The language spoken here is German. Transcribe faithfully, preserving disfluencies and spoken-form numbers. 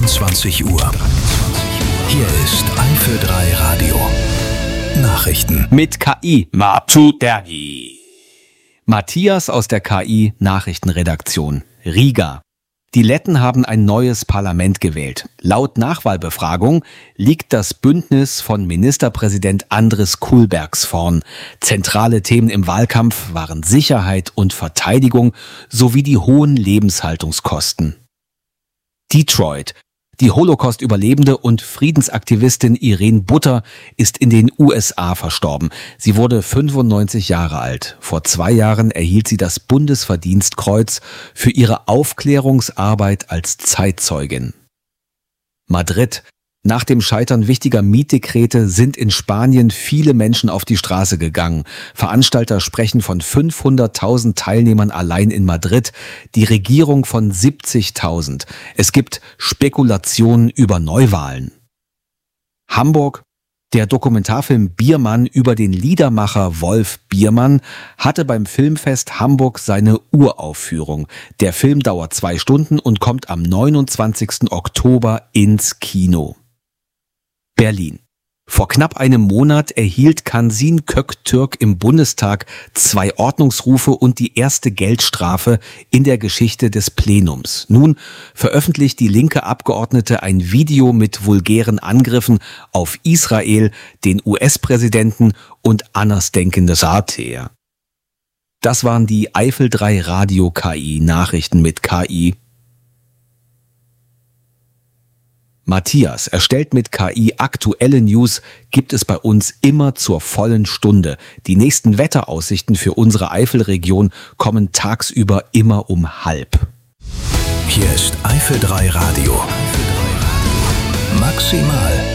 dreiundzwanzig Uhr. Hier ist Eifel drei Radio. Nachrichten. Mit K I. Matthias aus der K I-Nachrichtenredaktion. Riga. Die Letten haben ein neues Parlament gewählt. Laut Nachwahlbefragung liegt das Bündnis von Ministerpräsident Andris Kulbergs vorn. Zentrale Themen im Wahlkampf waren Sicherheit und Verteidigung sowie die hohen Lebenshaltungskosten. Detroit. Die Holocaust-Überlebende und Friedensaktivistin Irene Butter ist in den U S A verstorben. Sie wurde fünfundneunzig Jahre alt. Vor zwei Jahren erhielt sie das Bundesverdienstkreuz für ihre Aufklärungsarbeit als Zeitzeugin. Madrid. Nach dem Scheitern wichtiger Mietdekrete sind in Spanien viele Menschen auf die Straße gegangen. Veranstalter sprechen von fünfhunderttausend Teilnehmern allein in Madrid, die Regierung von siebzigtausend. Es gibt Spekulationen über Neuwahlen. Hamburg. Der Dokumentarfilm Biermann über den Liedermacher Wolf Biermann hatte beim Filmfest Hamburg seine Uraufführung. Der Film dauert zwei Stunden und kommt am neunundzwanzigsten Oktober ins Kino. Berlin. Vor knapp einem Monat erhielt Kansin Köktürk im Bundestag zwei Ordnungsrufe und die erste Geldstrafe in der Geschichte des Plenums. Nun veröffentlicht die linke Abgeordnete ein Video mit vulgären Angriffen auf Israel, den U S-Präsidenten und andersdenkende Satire. Das waren die Eifel drei Radio K I-Nachrichten mit K I. Matthias erstellt mit K I aktuelle News, gibt es bei uns immer zur vollen Stunde. Die nächsten Wetteraussichten für unsere Eifelregion kommen tagsüber immer um halb. Hier ist Eifel drei Radio. Maximal